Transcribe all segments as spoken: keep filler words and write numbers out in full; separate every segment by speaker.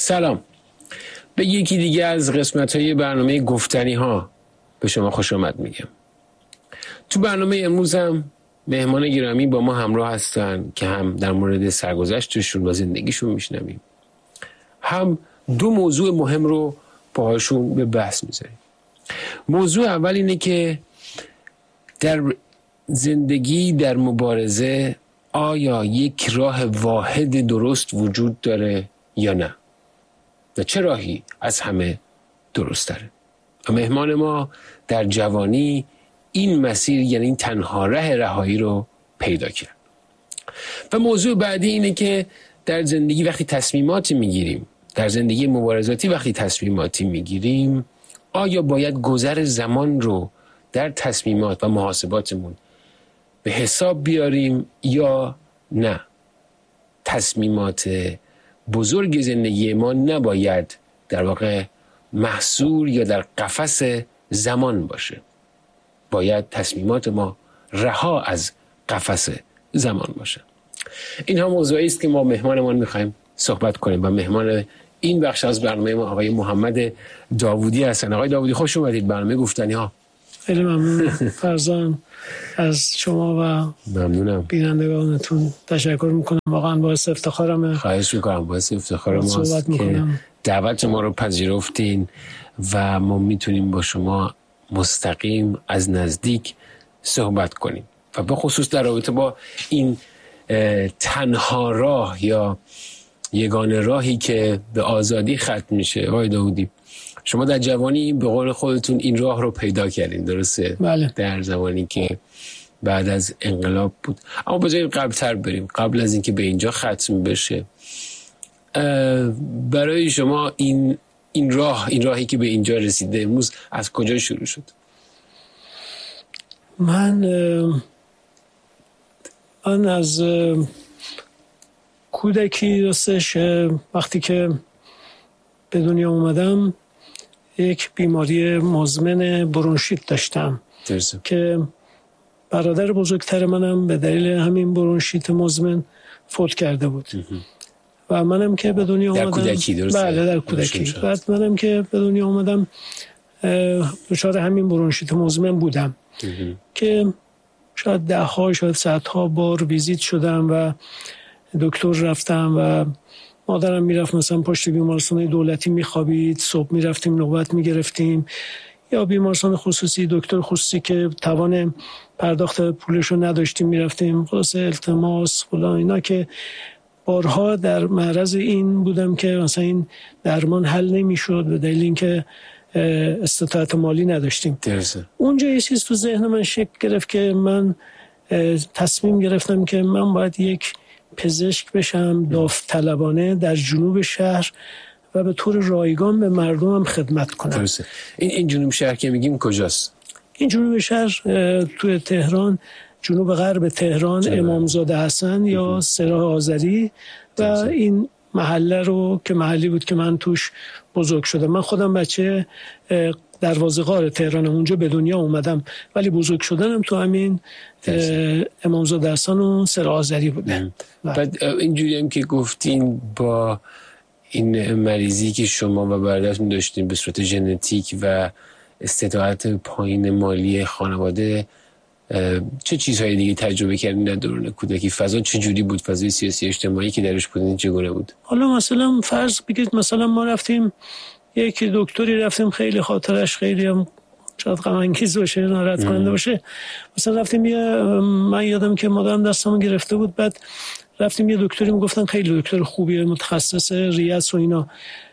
Speaker 1: سلام، به یکی دیگه از قسمت‌های برنامه گفتنی ها به شما خوش آمد میگم. تو برنامه امروزم مهمان گرامی با ما همراه هستن که هم در مورد سرگذشتشون و زندگیشون میشنویم، هم دو موضوع مهم رو باهاشون به بحث میذاریم. موضوع اول اینه که در زندگی، در مبارزه، آیا یک راه واحد درست وجود داره یا نه؟ و چه راهی از همه درست تره؟ و مهمان ما در جوانی این مسیر، یعنی این تنها ره رهایی رو پیدا کرد. و موضوع بعدی اینه که در زندگی وقتی تصمیماتی میگیریم، در زندگی مبارزاتی وقتی تصمیماتی میگیریم، آیا باید گذر زمان رو در تصمیمات و محاسباتمون به حساب بیاریم یا نه؟ تصمیمات بزرگ زندگی ما نباید در واقع محصور یا در قفس زمان باشه. باید تصمیمات ما رها از قفس زمان باشه. اینها موضوعی است که ما مهمانمان میخوایم صحبت کنیم و مهمان این بخش از برنامه ما آقای محمد داوودی هستن. آقای داوودی خوش اومدید برنامه گفتنی ها.
Speaker 2: خیلی ممنون فرزان از شما و
Speaker 1: ممنونم
Speaker 2: بینندگانتون تشکر میکنم. واقعا باعث افتخارمه.
Speaker 1: خواهش میکنم، باعث افتخار ماست که دعوت ما رو پذیرفتین و ما میتونیم با شما مستقیم از نزدیک صحبت کنیم و به خصوص در رابطه با این تنها راه یا یگانه راهی که به آزادی ختم میشه. آقای داوودی، شما در جوانی به قول خودتون این راه رو پیدا کردین، درسته؟
Speaker 2: بله.
Speaker 1: در زمانی که بعد از انقلاب بود. اما بذاریم قبل تر بریم، قبل از اینکه به اینجا ختم بشه، برای شما این این راه این راهی که به اینجا رسیده امروز از کجا شروع شد؟
Speaker 2: من من از کودکی راستش وقتی که به دنیا اومدم یک بیماری مزمن برونشیت داشتم
Speaker 1: درسته.
Speaker 2: که برادر بزرگتر منم به دلیل همین برونشیت مزمن فوت کرده بود و منم که به دنیا
Speaker 1: در
Speaker 2: اومدم
Speaker 1: کودکی. درسته؟
Speaker 2: بله در کودکی. بعد منم که به دنیا اومدم دچار همین برونشیت مزمن بودم که شاید ده ها شاید صد ها بار ویزیت شدم و دکتر رفتم و مادرم میرفت مثلا پشت بیمارستان دولتی میخوابید، صبح میرفتیم نوبت میگرفتیم، یا بیمارستان خصوصی دکتر خصوصی که توان پرداخت پولشو نداشتیم میرفتیم، خلاص التماس فلان اینا، که بارها در معرض این بودم که مثلا این درمان حل نمیشد به دلیل اینکه استطاعت مالی نداشتیم.
Speaker 1: درسته.
Speaker 2: اونجا یه چیز تو ذهن من شکل گرفت که من تصمیم گرفتم که من باید یک پزشک بشم داوطلبانه در جنوب شهر و به طور رایگان به مردمم خدمت کنم.
Speaker 1: درسته. این این جنوب شهر که میگیم کجاست؟
Speaker 2: این جنوب شهر توی تهران، جنوب غرب تهران، جنوب. امامزاده حسن یا سراح آذری و این محله رو که محلی بود که من توش بزرگ شدم. من خودم بچه دروازه غار تهران، اونجا به دنیا اومدم ولی بزرگ شدنم تو همین امامزاده حسن و سراح آذری بوده.
Speaker 1: بعد اینجوری هم که گفتین با این مریضی که شما و برادرتون داشتین به صورت ژنتیک و استطاعت پایین مالی خانواده، چه چیزهای دیگه تجربه کردین در دوران کودکی؟ فضا چه جوری بود؟ فضای سیاسی اجتماعی که درش بودین چگونه بود؟
Speaker 2: حالا مثلا فرض بگید مثلا ما رفتیم یک دکتری، رفتیم خیلی خاطرش خیلی هم شاید غم انگیز باشه، ناراحت کننده باشه، مثلا رفتیم یه، من یادم که مادرم دستمو گرفته بود، بعد رفتیم یه دکتری میگفتن خیلی دکتر خوبیه متخصص ریاض و اینا،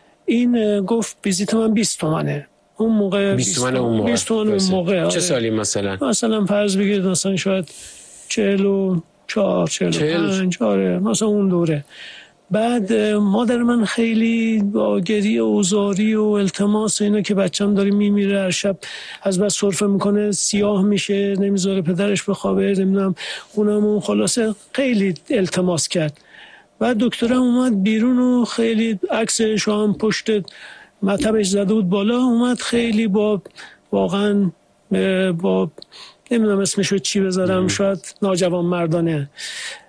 Speaker 2: این گفت ویزیت من بیست تومنه. اون موقع
Speaker 1: بیست تومن اون موقع,
Speaker 2: بیست تومن اون موقع.
Speaker 1: چه سالی مثلا؟
Speaker 2: مثلا فرض بگید مثلا شاید چهل و چهار چهل و پنج، آره مثلا اون دوره. بعد مادر من خیلی با گریه و زاری و التماس اینا که بچه‌م داره میمیره، هر شب از بس سرفه میکنه سیاه میشه، نمیذاره پدرش بخوابه، نمیدونم خونمون، خلاصه خیلی التماس کرد. بعد دکترم اومد بیرون و خیلی عکسش هم پشت مطبش زده بود بالا، اومد خیلی با واقعا با نمیدونم اسمشو چی بذارم، شاید ناجوان مردانه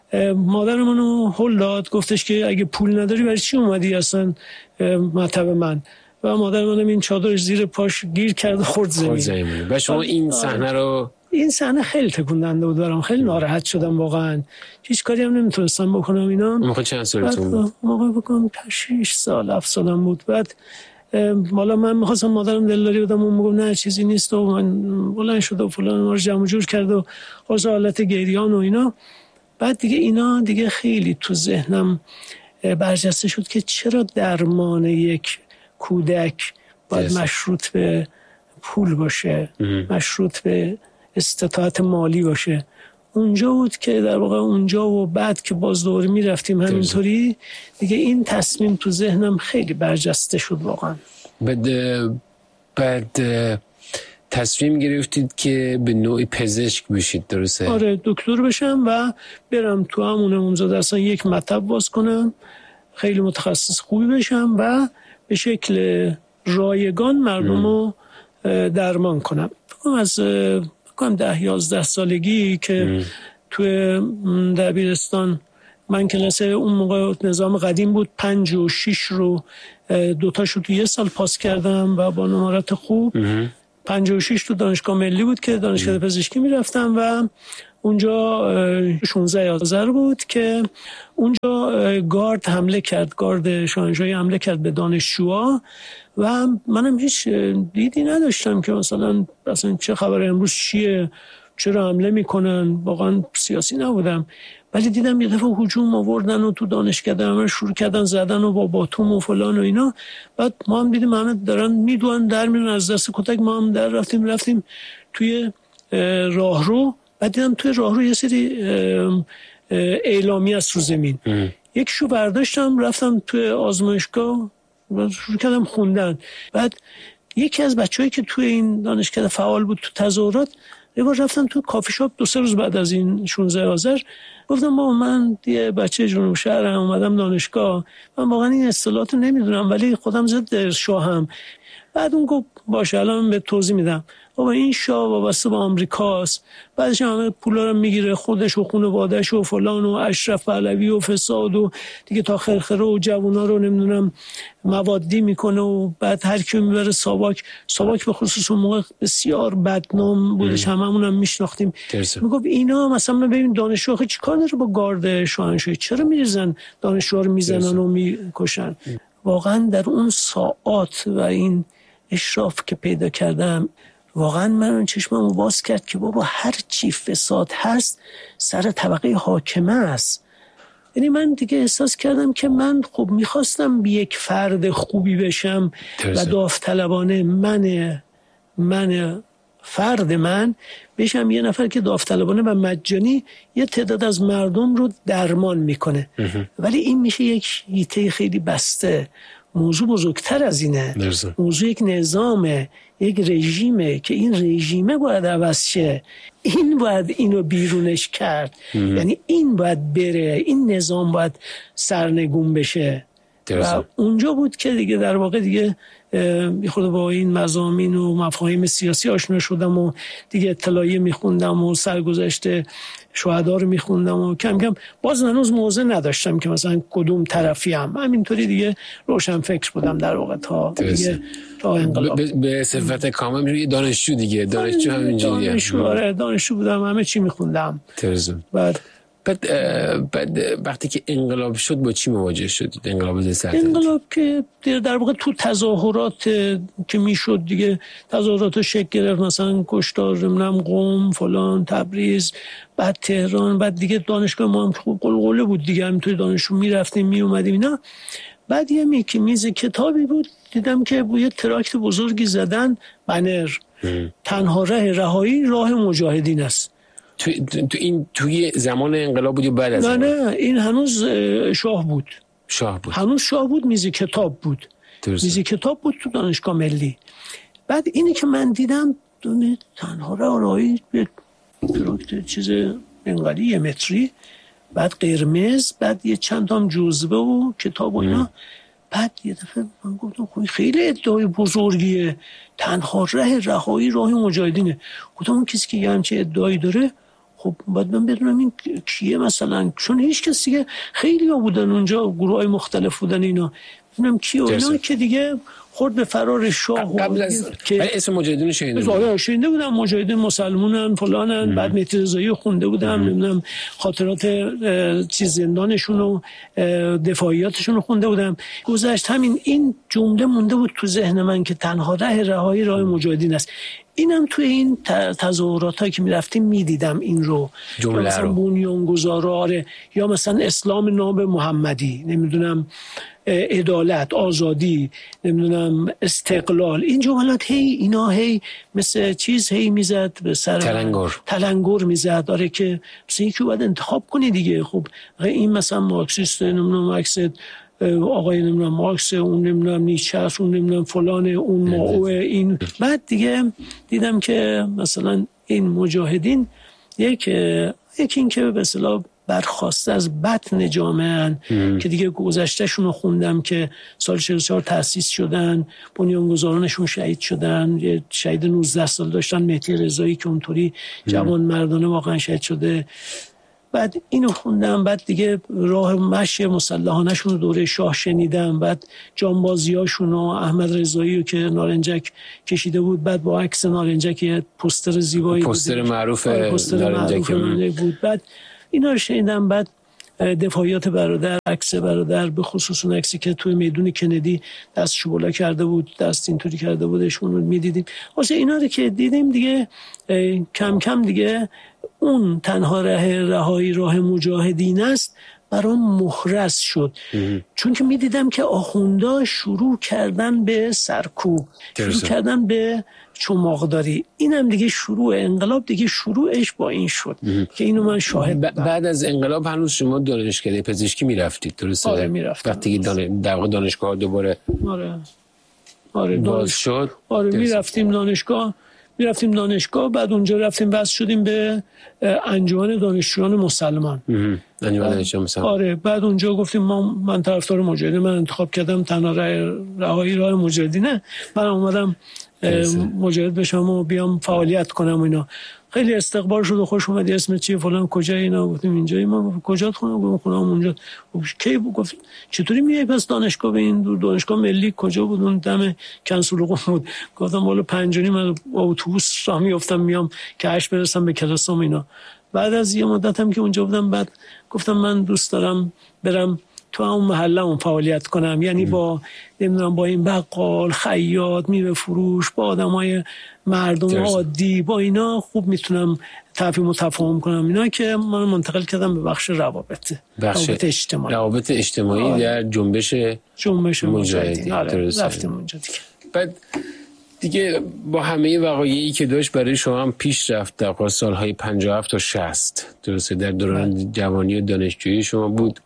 Speaker 2: مادر منو هل داد، گفتش که اگه پول نداری برای چی اومدی اصلا مطب من؟ و مادر منم این چادرش زیر پاش گیر کرد خورد زمین.
Speaker 1: و شما این صحنه رو
Speaker 2: این صحنه خیلی تکون دهنده بود برام، خیلی ناراحت شدم واقعا، هیچ کاری هم نمیتونستم بکنم. اینا
Speaker 1: موقع چند سالتون بود؟
Speaker 2: موقع بکنم شش سال هفت سالم بود. بعد حالا من می‌خواستم مادرم دلداری بدم، اون میگم نه چیزی نیست و من بلند شد و فلان ما رو جمع جور کرد و خلاص حالت گریان و اینا. بعد دیگه اینا دیگه خیلی تو ذهنم برجسته شد که چرا درمان یک کودک باید مشروط به پول باشه، مشروط به استطاعت مالی باشه. اونجا بود که در واقع اونجا و بعد که باز دوباره میرفتیم همینطوری دیگه این تصمیم تو ذهنم خیلی برجسته شد واقعا.
Speaker 1: بعد بعد تصمیم گرفتید که به نوعی پزشک بشید، درسته؟
Speaker 2: آره دکتر بشم و برم تو همون امامزاده اصلا یک مطب باز کنم، خیلی متخصص خوبی بشم و به شکل رایگان مردم رو درمان کنم. فکرم از فکرم ده یازده سالگی که ام. توی دبیرستان من کلاس اون موقع نظام قدیم بود، پنج و شیش رو دوتاشو تو یه سال پاس کردم و با نمرات خوب. ام. پنج و شیش تو دانشگاه ملی بود که دانشگاه ام. پزشکی میرفتم و اونجا شانزده آذر بود که اونجا گارد حمله کرد، گارد شاهنشاهی حمله کرد به دانشجوها و منم هیچ دیدی نداشتم که مثلا اصلا چه خبره امروز چیه، چرا حمله میکنن، واقعا سیاسی نبودم. ولی دیدم یه دفعه هجوم آوردن و تو دانشکده همه شروع کردن زدن و با باتوم و فلان و اینا. بعد ما هم دیدیم همه دارن میدوان در میرن از دست کتک، ما هم در رفتیم رفتیم توی راهرو. بعد دیدم توی راهرو یه سری اعلامی است رو زمین، یکیشو برداشتم رفتم توی آزمایشگاه و شروع کردم خوندن. بعد یکی از بچه‌هایی که توی این دانشکده فعال بود تو تظاهرات یه بار رفتم تو کافی شاپ دو سه روز بعد از این شانزده آذر، گفتم با من یه بچه جنوب شهرم اومدم دانشگاه، من واقعا این اصطلاحات رو نمیدونم ولی خودم ضد شاهم. بعد اون گفت باشه الان به توضیح میدم. بابا این شاه وابسته به آمریکاست، بعدش همه پولا رو میگیره خودش و خانواده‌اش و فلان و اشرف پهلوی و فساد و دیگه تا خرخره و جوونا رو نمیدونم موادی میکنه و بعد هر کی میبره ساواک. ساواک به خصوص اون موقع بسیار بدنام بودش، هممون هم میشناختیم. میگفت اینا مثلا ببین دانشجو آخه چیکار داره با گارد شاهنشاهی، چرا میریزن دانشجوها رو میزنن و میکشن. واقعا در اون ساعات و این اشراف که پیدا کردم واقعا من اون چشممو باز کرد که بابا هر چی فساد هست سر طبقه حاکمه است. یعنی من دیگه احساس کردم که من خب میخواستم به یک فرد خوبی بشم و داوطلبانه من من فرد من بشم یه نفر که داوطلبانه و مجانی یه تعداد از مردم رو درمان میکنه. ولی این میشه یک هیته خیلی بسته. موضوع بزرگتر از اینه. درسته. موضوع یک نظامه، یک رژیمه که این رژیمه باید عوض شه، این باید اینو بیرونش کرد. ام. یعنی این باید بره، این نظام باید سرنگون بشه. درسته. و اونجا بود که دیگه در واقع دیگه خود با این مضامین و مفاهیم سیاسی آشنا شدم و دیگه اطلاعیه میخوندم و سرگذشت شهدا رو میخوندم و کم کم باز هنوز موضع نداشتم که مثلا کدوم طرفی هم، همینطوری دیگه روشن فکر بودم در واقع تا دیگه تا انقلاب.
Speaker 1: ب- به صفت کامل دانشجو دیگه دانشجو همینجوریه.
Speaker 2: دانشجو آره دانشجو بودم، همه چی میخوندم. بعد
Speaker 1: بعد بعد وقتی که انقلاب شد با چی مواجه شدید؟ انقلاب سلطنت
Speaker 2: انقلاب که در واقع تو تظاهرات که میشد دیگه تظاهرات شکل گرفت، مثلا کشتار نمیدونم قم فلان تبریز بعد تهران، بعد دیگه دانشگاه ما هم خوب قلقله بود دیگه، همینطوری دانشجو میرفتیم میومدیم اینا. بعد یه میکی میز کتابی بود دیدم که با یه تراکت بزرگی زدن بنر تنها راه رهایی راه مجاهدین است.
Speaker 1: تو, تو این توی زمان انقلاب بود یا بعد از؟
Speaker 2: نه نه این هنوز شاه بود.
Speaker 1: شاه بود.
Speaker 2: هنوز شاه بود، میز کتاب بود.
Speaker 1: درسته.
Speaker 2: میز کتاب بود تو دانشگاه ملی. بعد اینی که من دیدم دونه تنها راهی به تراکت چیز انقلی یه متری، بعد قرمز، بعد یه چند تام جزوه و کتاب و اینا. بعد یه دفعه من گفتم خب خیلی ادعای بزرگیه، تنها راه رهایی راه مجاهدینه. گفتم اون کسی که یه همچه ادعایی داره خب باید من بدونم این کیه مثلا، چون هیچ کسی که خیلی ها بودن اونجا، گروه های مختلف بودن، اینا بدونم کیه. اینا که دیگه خورد به فرار شاه
Speaker 1: قبل از که اسم مجاهدین شنیده
Speaker 2: بودم شنیده بودم مجاهدین مسلمانن فلانن. بعد مهدی رضایی خونده بودم، نمیدونم خاطرات چیز زندانشون و دفاعیاتشون رو خونده بودم. گذشت همین این جمله مونده بود تو ذهن من که تنها راه رهایی راه مجاهدین است. اینم توی این تظاهراتایی که میرفتیم میدیدم این رو،
Speaker 1: جمله
Speaker 2: مثلا
Speaker 1: رو
Speaker 2: بنیانگذارا، یا مثلا اسلام ناب محمدی، نمیدونم عدالت، آزادی، نمیدونم استقلال، این جملات هی اینا هی مثل چیز هی میزد به سر
Speaker 1: تلنگر
Speaker 2: تلنگر میزد. آره که مثلا یکی باید انتخاب کنی دیگه. خب این مثلا مارکسیست، نمیدونم مارکس آقای نمیدونم مارکس، اون نمیدونم نیچه است، اون نمیدونم فلان، اون ماو، این. بعد دیگه دیدم که مثلا این مجاهدین یک یکی این که به اصطلاح برخواسته از بطن جامعه که دیگه گذشتهشون رو خوندم که سال چهل و چهار تأسیس شدن، بنیانگذارانشون شهید شدن، یه شهید نوزده سال داشتن مهدی رضایی که اونطوری جوان مردانه واقعا شهید شده. بعد اینو خوندم، بعد دیگه راه مشی مسلحانه‌شون رو دوره شاه شنیدم، بعد جانبازیاشون و احمد رضایی که نارنجک کشیده بود، بعد با عکس نارنجک یه پوستر زیبایی
Speaker 1: پوستر معروف
Speaker 2: نارنجک بود. بعد اینا رو شنیدم. بعد دفاعیات برادر، عکس برادر، به خصوص اون عکسی که توی میدون کندی دستشو بالا کرده بود، دست اینطوری کرده بودشون رو میدیدیم. واسه اینا رو که دیدیم دیگه کم کم دیگه اون تنها راه رهایی راه مجاهدین است برام محرز شد. چون که میدیدم که آخوندا شروع کردن به سرکوب، شروع کردن به چماقداری. اینم دیگه شروع انقلاب دیگه شروعش با این شد که اینو من شاهد
Speaker 1: ب- بعد از انقلاب هنوز شما دانشکده پزشکی میرفتید درسته؟
Speaker 2: آره میرفتم.
Speaker 1: وقتی دان... در واقع دانشگاه دوباره
Speaker 2: آره آره
Speaker 1: باز
Speaker 2: دانش...
Speaker 1: شد.
Speaker 2: آره میرفتیم دانشگاه میرفتیم دانشگاه بعد اونجا رفتیم وصل شدیم به انجمن دانشجویان مسلمان.
Speaker 1: انجمن دانشجویان مسلمان.
Speaker 2: آره بعد اونجا گفتیم ما من طرفدار مجاهدین، من انتخاب کردم تنها رهایی راه مجاهدینه، من اومدم مجاهد بشم و بیام فعالیت کنم. اینا خیلی استقبال شد و خوش اومدی، اسم چیه فلان، کجا؟ اینا گفتیم اینجایی. ما کجا خونه؟ خونم اونجا. کی گفت چطوری میای پس دانشگاه؟ به این دور دانشگاه ملی کجا بود؟ اون دم کنسولقوم بود. گفتم والا پنج و نیم من اتوبوس راه میافتم میام که هشت برسم به کلاسام. اینا بعد از یه مدت هم که اونجا بودم بعد گفتم من دوست دارم برم تو اون محله اون فعالیت کنم، یعنی با نمیدونم با این بقال، خیاط، میوه فروش، با آدمای مردم عادی، با اینا خوب میتونم تفاهم و تفاهم کنم. اینا که من منتقل کردم به بخش روابط
Speaker 1: بخش
Speaker 2: روابط اجتماعی
Speaker 1: روابط اجتماعی آه. در جنبش
Speaker 2: جنبش مجاهدین. آره رفتیم اونجا دیگه.
Speaker 1: بعد دیگه با همه وقایعی که داشت برای شما هم پیش رفت در سالهای پنجاه و هفت تا شصت درسته، در دوران بله. جوانی و دانشجویی شما بود.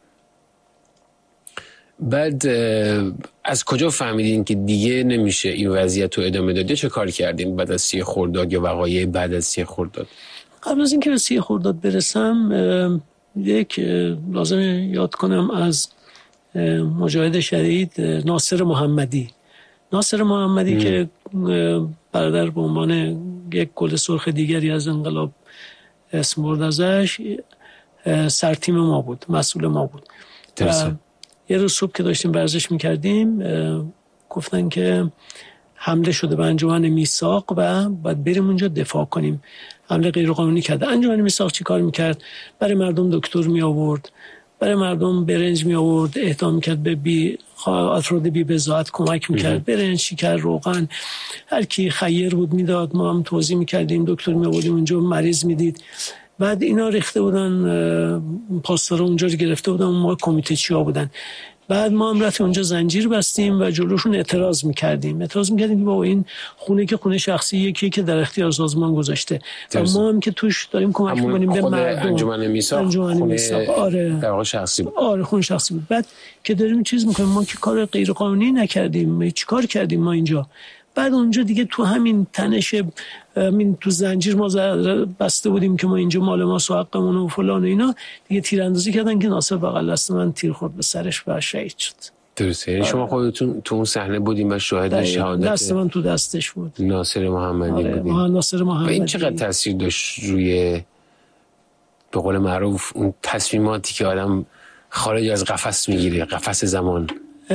Speaker 1: بعد از کجا فهمیدین که دیگه نمیشه این وضعیت رو ادامه داده؟ چه کار کردین بعد از سی خرداد یا وقایع بعد از سی خرداد؟
Speaker 2: قبل از اینکه به سی خرداد برسم یک لازم یاد کنم از مجاهد شهید ناصر محمدی. ناصر محمدی م. که برادر به عنوان یک گل سرخ دیگری از انقلاب اسم برد ازش، سرتیم ما بود، مسئول ما بود. یه روز صبح که داشتیم ورزش میکردیم گفتن که حمله شده به انجمن میثاق و باید بریم اونجا دفاع کنیم. حمله غیرقانونی کرده. انجمن میثاق چی کار میکرد؟ برای مردم دکتر می آورد، برای مردم برنج می آورد، اهدا میکرد به بی افراد بی بضاعت کمک میکرد، برنج، شکر، روغن، هر کی خیر بود میداد. ما هم توضیح میکردیم، دکتر می آوردیم اونجا، مریض میدید. بعد اینا ریخته بودن، پاسدارا اونجا رو گرفته بودن، ما کمیته چیا بودن. بعد ما هم رفتیم اونجا زنجیر بستیم و جلوشون اعتراض میکردیم اعتراض میکردیم که با این خونه که خونه شخصی یکی که در اختیار سازمان گذاشته و ما هم که توش داریم کمک میکنیم به مردم.
Speaker 1: انجمن میثاق خونه
Speaker 2: آره
Speaker 1: در واقع شخصی بود.
Speaker 2: آره خونه شخصی بود. بعد که داریم چیز میکنیم، ما که کار غیر قانونی نکردیم، چی کار کردیم ما اینجا؟ بعد اونجا دیگه تو همین تنش همین تو زنجیر ما بسته بودیم که ما اینجا مال ما و حقمون و فلان و اینا، دیگه تیراندازی کردن که ناصر بغل دست من تیر خورد به سرش و شهید شد.
Speaker 1: درسته. یعنی شما خودتون تو اون صحنه بودیم و شاهد شهادت
Speaker 2: دست من تو دستش بود.
Speaker 1: ناصر محمدی
Speaker 2: آره.
Speaker 1: بودیم.
Speaker 2: ناصر محمدی.
Speaker 1: و این چقدر تاثیر داشت روی به قول معروف اون تصمیماتی که آدم خارج از قفس میگیره، قفس زمان؟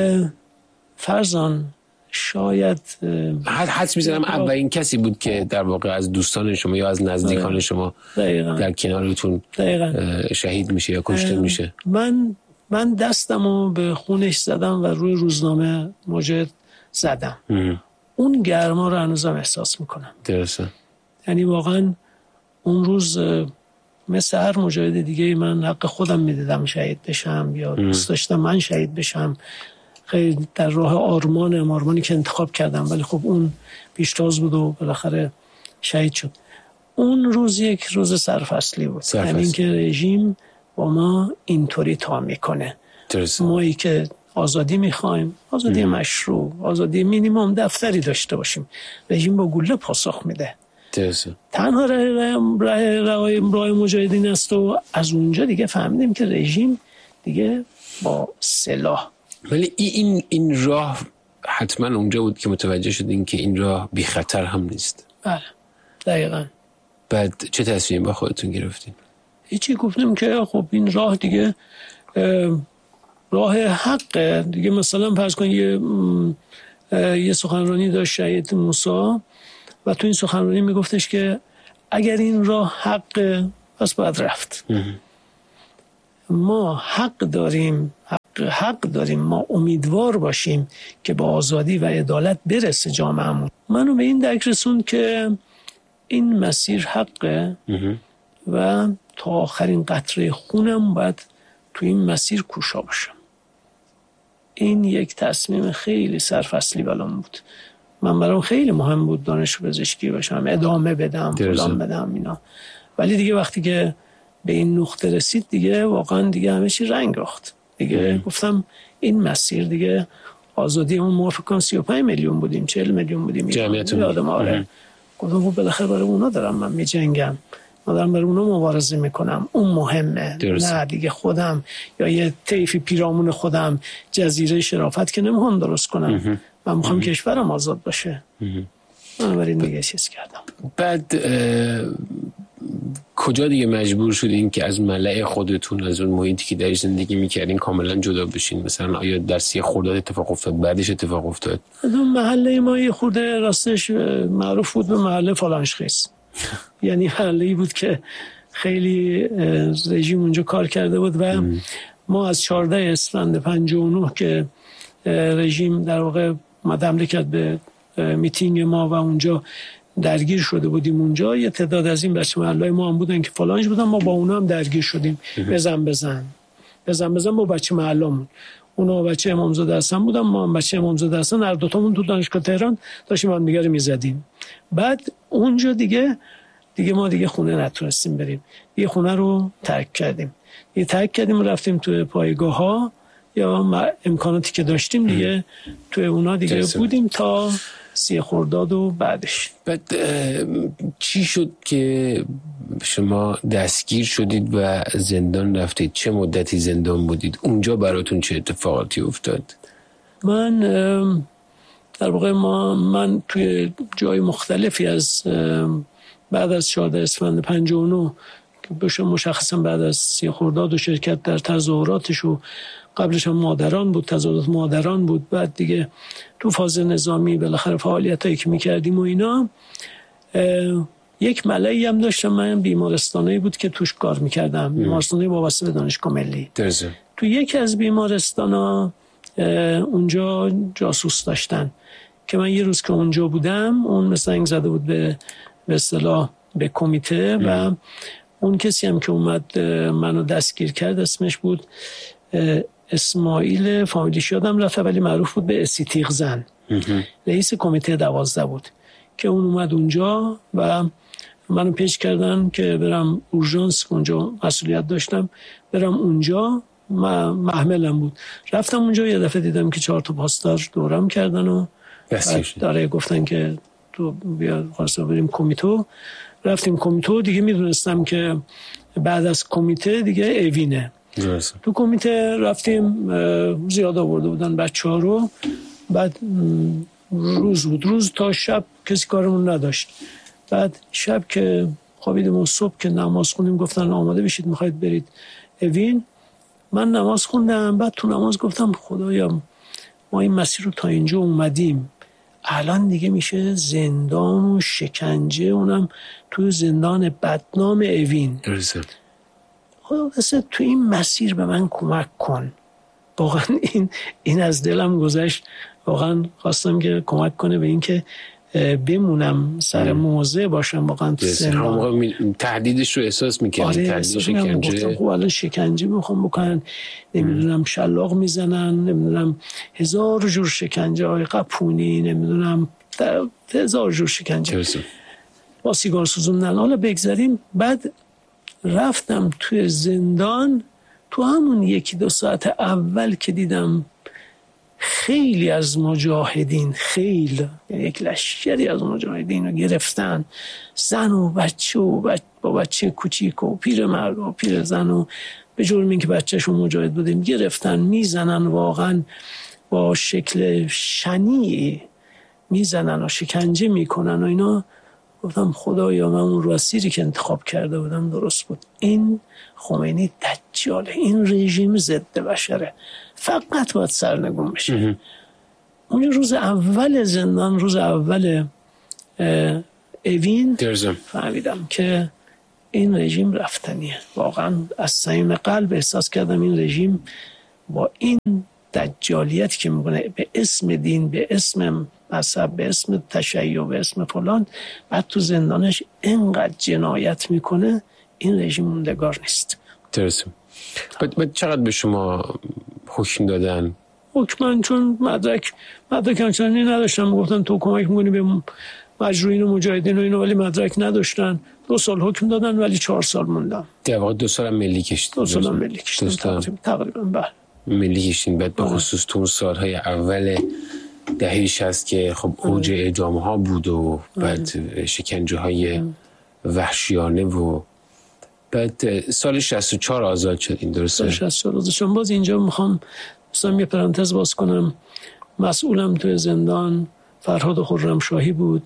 Speaker 2: فرزان شاید
Speaker 1: حد حدس میزنم اولین کسی بود که در واقع از دوستان شما یا از نزدیکان شما
Speaker 2: دقیقا.
Speaker 1: در کنارتون شهید میشه یا کشته میشه.
Speaker 2: من من دستمو به خونش زدم و روی روزنامه مجد زدم. ام. اون گرما رو هنوزم احساس میکنم.
Speaker 1: درسته.
Speaker 2: یعنی واقعا اون روز مثل هر مجاهد دیگه من حق خودم میدیدم شهید بشم یا دوست داشتم من شهید بشم. خیلی در راه آرمان آرمانی که انتخاب کردم، ولی خب اون پیشتاز بود و بالاخره شهید شد. اون روز یک روز سرفصلی بود، یعنی اینکه رژیم با ما اینطوری تا میکنه. مایی که آزادی میخوایم، آزادی ام. مشروع، آزادی مینیمم دفتری داشته باشیم، رژیم با گوله پاسخ میده.
Speaker 1: درسته.
Speaker 2: تنها راه راه راه مجاهدین است و از اونجا دیگه فهمیدیم که رژیم دیگه با سلاح.
Speaker 1: ولی این این راه حتما اونجا بود که متوجه شدین که این راه بی خطر هم نیست.
Speaker 2: بله دقیقاً.
Speaker 1: بعد چه تصمیم با خودتون گرفتین؟
Speaker 2: هیچی، گفتم که خب این راه دیگه راه حقه دیگه. مثلا فرض کن یه یه سخنرانی داشت شهید موسی و تو این سخنرانی میگفتش که اگر این راه حقه پس باید رفت. ما حق داریم حق, حق داریم ما امیدوار باشیم که با آزادی و عدالت برسه جامعه‌مون. منو به این درک رسوند که این مسیر حقه و تا آخرین قطره خونم باید تو این مسیر کوشا باشم. این یک تصمیم خیلی سرفصلی بلام بود. من برام خیلی مهم بود دانشجو پزشکی باشم، ادامه بدم، فلان بدم اینا. ولی دیگه وقتی که به این نقطه رسید دیگه واقعا دیگه همه چی رنگ باخت. دیگه ام. گفتم این مسیر دیگه آزادی اون موافقان سی و پنج میلیون بودیم، چهل میلیون بودیم
Speaker 1: جمعیتون.
Speaker 2: یادم آره. گفتم بالاخره برای اونا دارم من میجنگم، من دارم برای اونا مبارزه میکنم، اون مهمه. درست. نه دیگه خودم یا یه طیفی پیرامون خودم جزیره شرافت که نمیخوام درست کنم. ام. من میخوام کشورم آزاد باشه. ام. من برای این دیگه چیز کردم.
Speaker 1: بعد کجا دیگه مجبور شدین که از ملأ خودتون، از اون محیطی که درش زندگی میکردین کاملا جدا بشین؟ مثلا آیا در سی خرداد اتفاق افتاد، بعدش اتفاق افتاد؟
Speaker 2: محله ما یه خورده راستش معروف بود به محله فلانشخیص. یعنی محله‌ای بود که خیلی رژیم اونجا کار کرده بود و ام. ما از چهاردهم اسفند پنجاه و نه که رژیم در واقع مدام کرد به میتینگ ما و اونجا درگیر شده بودیم، اونجا یه تعداد از این بچه محله‌های ما هم بودن که فلانج بودن، ما با اونا هم درگیر شدیم. بزن بزن بزن بزن با بچه محله‌مون. اونا بچه امامزاده حسن بودن، ما هم بچه امامزاده حسن، هر دو تامون تو دانشگاه تهران داشتیم هم دیگه رو میزدیم. بعد اونجا دیگه دیگه ما دیگه خونه نتونستیم بریم، یه خونه رو ترک کردیم. یه ترک کردیم رفتیم تو پایگاه‌ها یا امکاناتی که داشتیم دیگه تو اونا دیگه جسم. بودیم تا سی خرداد و بعدش.
Speaker 1: بعد چی شد که شما دستگیر شدید و زندان رفتید؟ چه مدتی زندان بودید؟ اونجا براتون چه اتفاقاتی افتاد؟
Speaker 2: من در واقع ما من توی جای مختلفی از بعد از چهاردهم اسفند پنجاه و نه که بشه مشخصا بعد از سی خرداد و شرکت در تظاهراتش و قبلش هم مادران بود، تظاهرات مادران بود، بعد دیگه تو فاز نظامی بالاخره فعالیتایی که می‌کردیم و اینا. یک ملایی هم داشتم من، بیمارستانی بود که توش کار می‌کردم، بیمارستانی وابسته به دانشگاه ملی. درسته. تو یکی از بیمارستانا اونجا جاسوس داشتن که من یه روز که اونجا بودم اون مثلا زنگ زده بود به به اصطلاح به کمیته ام. و اون کسی هم که اومد منو دستگیر کرد اسمش بود اسماعیل، فامیلیش یادم رفته ولی معروف بود به اسیتیق زن، رئیس کمیته دوازده بود که اون اومد اونجا و منو پیش کردن که برم اورژانس، اونجا مسئولیت داشتم برم اونجا، محملم بود. رفتم اونجا یه دفعه دیدم که چهار تا پاسدار دورم کردن و داره گفتن که تو بیا خواسته بریم کمیته. رفتیم کمیته دیگه، میدونستم که بعد از کمیته دیگه اوینه. درست. تو کمیته رفتیم، زیاد آورده بودن بچه ها رو. بعد روز بود، روز تا شب کسی کارمون نداشت. بعد شب که خب خوابیدیم و صبح که نماز خوندیم گفتن آماده بشید میخواید برید اوین. من نماز خوندم، بعد تو نماز گفتم خدایا ما این مسیر رو تا اینجا اومدیم، الان دیگه میشه زندان و شکنجه، اونم تو زندان بدنام اوین.
Speaker 1: درسته.
Speaker 2: خلاصه تو این مسیر به من کمک کن. واقعا این این از دلم گذشت، واقعا خواستم که کمک کنه به این که بمونم سر موضع باشم واقعا تو زندان.
Speaker 1: تهدیدش رو احساس میکنم.
Speaker 2: آره
Speaker 1: تهدید شکنجه.
Speaker 2: گفتم خب الان شکنجه میخوام بکنن، نمیدونم شلاق میزنن، نمیدونم هزار جور شکنجه های قپونی، نمیدونم هزار جور شکنجه با سیگار سوزوندن. حالا بگذاریم. بعد رفتم توی زندان، تو همون یکی دو ساعت اول که دیدم خیلی از مجاهدین، خیلی یک لشکری از مجاهدین رو گرفتن، زن و بچه و بچه با بچه کوچیک و پیر مرد و پیر زن و به جرم این که بچهشون مجاهد بودیم گرفتن، میزنن، واقعا با شکل شنیعی میزنن و شکنجه میکنن و اینا. گفتم خدایا من اون راسیری که انتخاب کرده بودم درست بود. این خمینی دجاله، این رژیم ضد بشره، فقط باید سرنگون بشه. اون روز اول زندان، روز اول اوین فهمیدم که این رژیم رفتنیه. واقعا از صمیم قلب احساس کردم این رژیم با این دجالیت که میکنه به اسم دین، به اسم مذهب، به اسم تشیع، به اسم فلان، بعد تو زندانش اینقدر جنایت میکنه، این رژیم موندگار نیست.
Speaker 1: درسته. بعد چقدر به شما حکم دادن؟
Speaker 2: حکمن چون مدرک مدرک همچنانی نداشتم، گفتن تو کمک میکنی به مجروحین و مجاهدین و اینو، ولی مدرک نداشتن. دو سال حکم دادن ولی چهار سال موندم.
Speaker 1: در واقع دو سال ملی کشید.
Speaker 2: دو سال ملی کشیدم تقریبا. بله
Speaker 1: ملی کشیدین. بعد به خصوص تو سالهای اول دهه شصت که خب اوج اعدام ها بود و بعد شکنجه های وحشیانه و بعد سال شصت و چهار آزاد شد. این درسته؟
Speaker 2: سال شصت و چهار آزاد شد. باز اینجا میخوام مثلا یه پرانتز باز کنم. مسئولم توی زندان فرهاد خرمشاهی بود،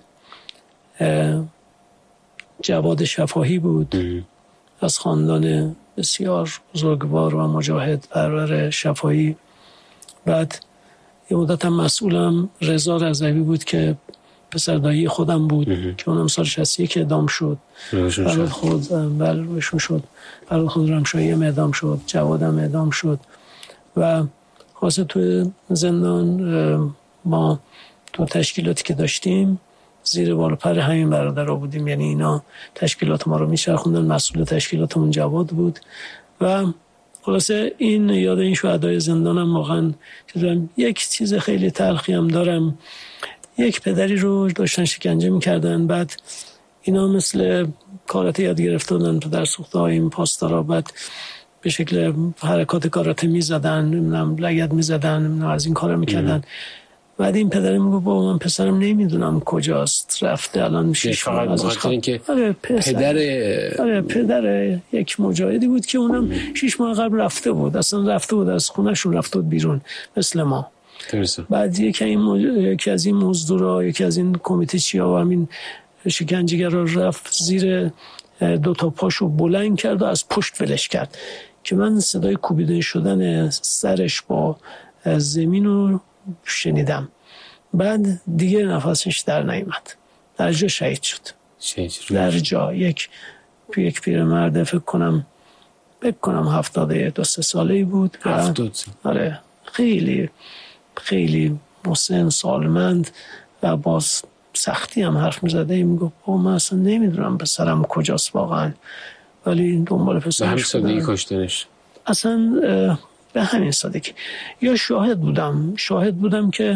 Speaker 2: جواد شفاهی بود، ام. از خاندان بسیار بزرگوار و مجاهد پرور شفاهی. بعد یه مدت هم مسئولم رضا رضوی بود که پسر دایی خودم بود، ام. که اونم سال شصت و یک اعدام شد. فرهاد خود بله روشون شد. فرهاد خرمشاهی هم اعدام شد، جوادم اعدام شد. و خاصه توی زندان ما تو تشکیلاتی که داشتیم زیر بال پر همین برادرها بودیم، یعنی اینا تشکیلات ما رو میچرخوندن. مسئول تشکیلاتمون جواد بود. و خلاصه این یاد این شهدای زندانم واقعا چیزم. یک چیز خیلی تلخی هم دارم. یک پدری رو داشتن شکنجه میکردن، بعد اینا مثل کاراته یاد گرفته بودن، پدر سوخته های این پاسدارا، بعد به شکل حرکات کاراته میزدن، نمیدونم لگد میزدن، نمیدونم از این کارا میکردن. بعد این پدرم میگه بابا من پسرم نمیدونم کجاست، رفته الان شش ماه ازش خواب. آره پسر
Speaker 1: پدر
Speaker 2: آره پدر یک مجاهدی بود که اونم شش ماه قبل رفته بود، اصلا رفته بود از خونهشون رفته بود بیرون مثل ما.
Speaker 1: درسته.
Speaker 2: بعد یکی این مج... یکی از این مزدورا، یکی از این کمیته چیا و همین شکنجه‌گرا رفت زیر دو تا پاشو بلند کرد و از پشت ولش کرد که من صدای کوبیده شدن سرش با زمین رو شنیدم. بعد دیگه نفسش در نیامد، در جا شهید شد.
Speaker 1: شهید
Speaker 2: در جا. یک یک پیرمرد فکر کنم فکر کنم هفتاد دو سه ساله‌ای بود.
Speaker 1: هفتاد.
Speaker 2: آره خیلی خیلی مسن سالمند و باز سختی هم حرف می‌زده. میگفت با من اصلا نمیدونم پسرم کجاست واقعا، ولی دنبال پسرش
Speaker 1: به همین سادگی کشتنش.
Speaker 2: اصلا به همین سادگی. یا شاهد بودم شاهد بودم که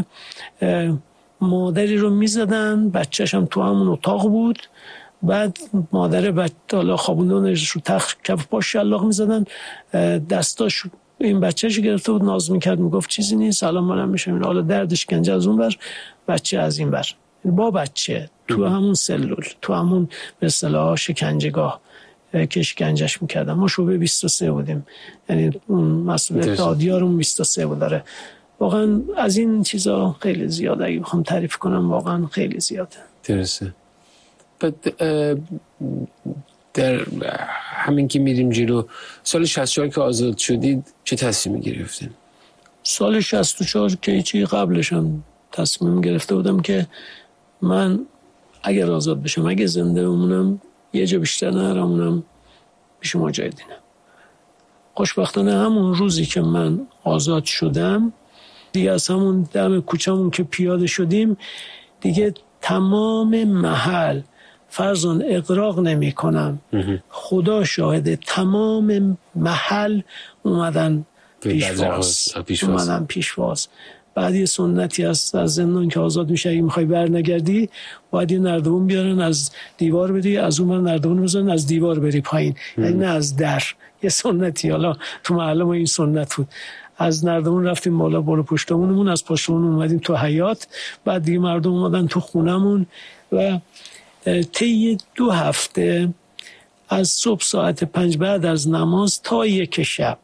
Speaker 2: مادری رو میزدن، بچه‌ش هم تو همون اتاق بود، بعد مادر بچه حالا خوابوندنش رو تخت کف پاش شلاق میزدن، دستاش این بچه‌ش گرفته بود ناز میکرد، میگفت چیزی نیست الان منم میشم. حالا دردش گنج از اون بر، بچه از این بر، با بچه تو همون سلول، تو همون به اصطلاح شکنجهگاه که شکنجهش میکردن. ما شعبه بیست و سه بودیم، یعنی اون مسئولیت دادیارمون بیست و سه بود. داره واقعا از این چیزا خیلی زیاده، اگه بخوام تعریف کنم واقعا خیلی زیاده.
Speaker 1: درسته. بعد در همین که میریم جلو، سال شصت و چهار که آزاد شدید چه تصمیمی گرفتین؟
Speaker 2: سال شصت و چهار که چی قبلش هم تصمیم گرفته بودم که من اگر آزاد بشم، اگه زنده بمونم، یه جا بیشتر نرمونم پیش مجاهدینم. خوشبختانه همون روزی که من آزاد شدم دیگه از همون دم کوچمون که پیاده شدیم دیگه تمام محل، فرزان اغراق نمی کنم، خدا شاهده، تمام محل اومدن پیشواز اومدن پیشواز بعد یه سنتی هست از زندان که آزاد میشه اگه میخوای بر نگردی باید یه نردبون بیارن از دیوار بدی، از اون من نردبون بزنن از دیوار بری پایین، یعنی نه از در. یه سنتی، حالا تو محله ما این سنت بود. از نردبون رفتیم بالا بالا پشتمونمون، از پشتمون اومدیم تو حیاط، بعد دیگه مردم اومدن تو خونمون و طی دو هفته از صبح ساعت پنج بعد از نماز تا یک شب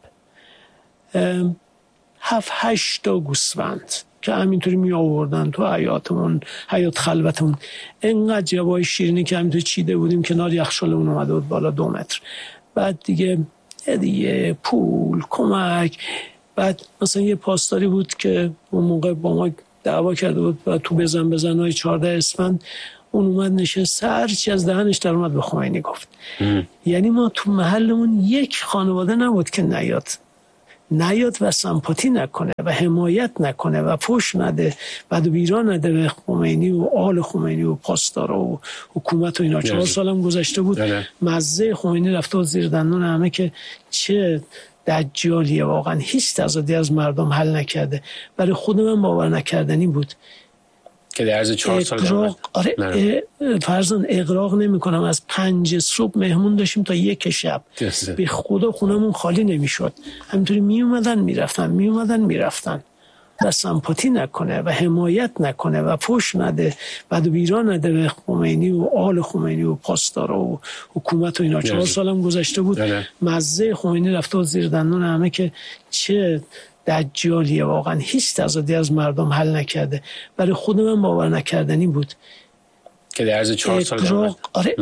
Speaker 2: هفت هشت تا گوسفند که همینطوری می آوردن تو حیاطمون، حیاط خلوتمون. انقدر جوای شیرینی که همینطوری چیده بودیم کنار یخچالمون اومده بود بالا دو متر. بعد دیگه دیگه پول، کمک. بعد مثلا یه پاسداری بود که اون موقع با ما دعوا کرده بود و تو بزن بزن های چهارده اسفند اون اومد نشست، هر چی از دهنش در اومد به خمینی گفت. ام. یعنی ما تو محلمون یک خانواده نبود که نیاد نیاد و سمپاتی نکنه و حمایت نکنه و پوش نده، بعد بیران نده به خمینی و آل خمینی و پاسدارا و حکومت و اینا. چهار سالم گذشته بود، مزه خمینی رفته بود زیر دندون همه که چه دجالیه واقعا، هیچ تضادی از مردم حل نکرده. برای خود من باور نکردنی بود
Speaker 1: که در عرض چهار سال
Speaker 2: اقراق، آره فرزان اقراق نمی کنم، از پنج صبح مهمون داشتیم تا یک شب، به خدا خونمون خالی نمی شد. همینطوری می اومدن می رفتن می اومدن می رفتن و سمپاتی نکنه و حمایت نکنه و پوش نده، بعد بیران نده به خمینی و آل خمینی و پاسدارا و حکومت و اینا. چهار سالم گذشته بود، مزه خمینی رفته بود زیر دندون همه که چه دجالیه واقعا، هیچ تضادی از مردم حل نکرده. برای خود من باور نکردنی بود
Speaker 1: که در عرض چهار سال
Speaker 2: اقراق، آره